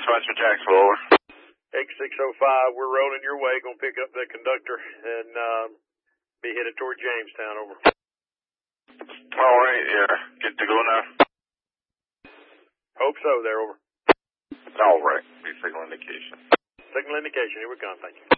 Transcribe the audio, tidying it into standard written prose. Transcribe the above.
Dispatch for Jacksonville, over. X605, we're rolling your way, gonna pick up that conductor and be headed toward Jamestown, over. Alright, yeah. Good to go now? Hope so, there, over. Alright, be signal indication. Signal indication, here we come, thank you.